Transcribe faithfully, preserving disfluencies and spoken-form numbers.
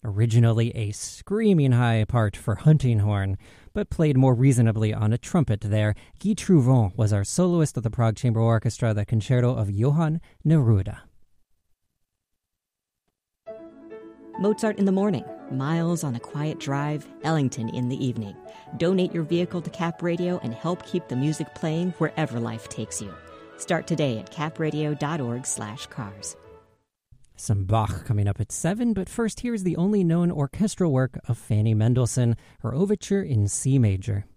originally a screaming high part for hunting horn, but played more reasonably on a trumpet there. Guy Trouvon was our soloist of the Prague Chamber Orchestra, the concerto of Johann Neruda. Mozart in the morning, Miles on a quiet drive, Ellington in the evening. Donate your vehicle to Cap Radio and help keep the music playing wherever life takes you. Start today at capradio.org slash cars. Some Bach coming up at seven, but first here's the only known orchestral work of Fanny Mendelssohn, her overture in C major.